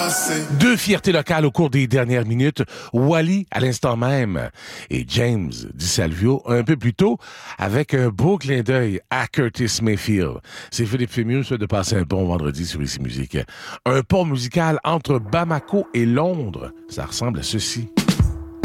Deux fiertés locales au cours des dernières minutes. Wally, à l'instant même, et James DiSalvio, un peu plus tôt, avec un beau clin d'œil à Curtis Mayfield. C'est Philippe Fémieux, souhaite de passer un bon vendredi sur Ici Musique. Un pont musical entre Bamako et Londres. Ça ressemble à ceci.